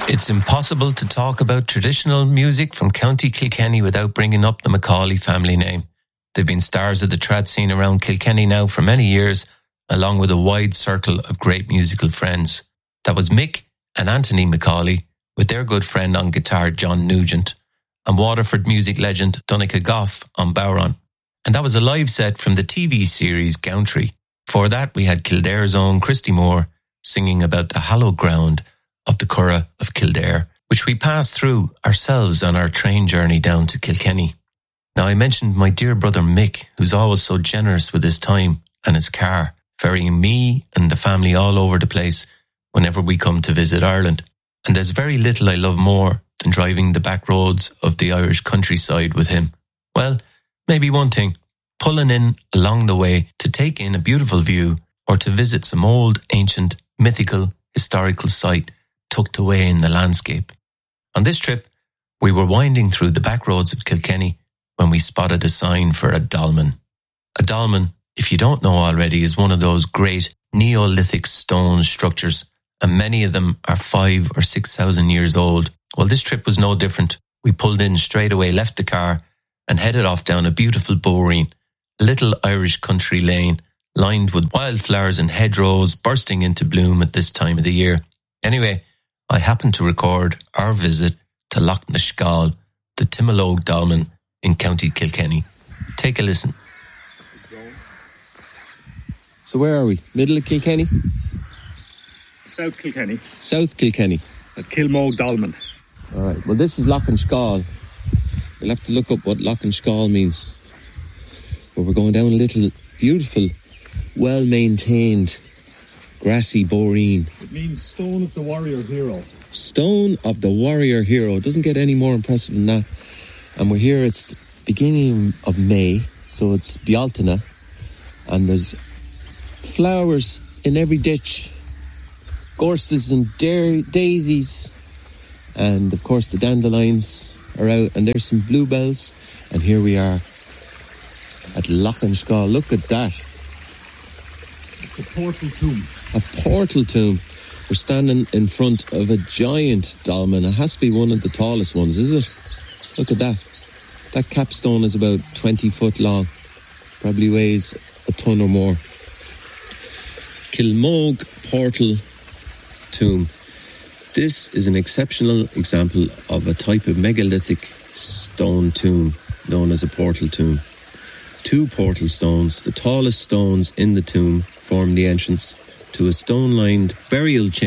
It's impossible to talk about traditional music from County Kilkenny without bringing up the Macaulay family name. They've been stars of the trad scene around Kilkenny now for many years, along with a wide circle of great musical friends. That was Mick and Anthony Macaulay, with their good friend on guitar John Nugent, and Waterford music legend Donncha Goff on bodhrán. And that was a live set from the TV series Gowntry. For that we had Kildare's own Christy Moore singing about the hallowed ground of the Curragh of Kildare, which we passed through ourselves on our train journey down to Kilkenny. Now, I mentioned my dear brother Mick, who's always so generous with his time and his car, ferrying me and the family all over the place whenever we come to visit Ireland. And there's very little I love more than driving the back roads of the Irish countryside with him. Well, maybe one thing, pulling in along the way to take in a beautiful view or to visit some old, ancient, mythical, historical site tucked away in the landscape. On this trip, we were winding through the back roads of Kilkenny when we spotted a sign for a dolmen. A dolmen, if you don't know already, is one of those great Neolithic stone structures, and many of them are 5,000 or 6,000 years old. Well, this trip was no different. We pulled in straight away, left the car, and headed off down a beautiful boreen, a little Irish country lane, lined with wildflowers and hedgerows bursting into bloom at this time of the year. Anyway, I happened to record our visit to Loch na Scáil, the Timalogue Dolmen in County Kilkenny. Take a listen. So where are we? Middle of Kilkenny? South Kilkenny. South Kilkenny. At Kilmogue Dolmen. Alright, well this is Loch na Scáil. We'll have to look up what Loch na Scáil means. But we're going down a little beautiful, well-maintained, grassy boreen. It means Stone of the Warrior Hero. Stone of the Warrior Hero. It doesn't get any more impressive than that. And we're here, it's the beginning of May, so it's Bealtaine, and there's flowers in every ditch, gorses and daisies, and of course the dandelions are out, and there's some bluebells, and here we are at Loch na Scáil. Look at that. It's a portal tomb. A portal tomb. We're standing in front of a giant dolmen. It has to be one of the tallest ones, is it? Look at that. That capstone is about 20 foot long. Probably weighs a ton or more. Kilmogue Portal Tomb. This is an exceptional example of a type of megalithic stone tomb known as a portal tomb. 2 portal stones, the tallest stones in the tomb, form the entrance to a stone-lined burial chamber